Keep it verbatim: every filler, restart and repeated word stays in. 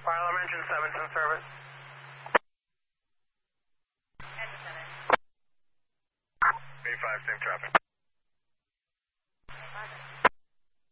Fire alarm engine seven's in service. B five, same traffic.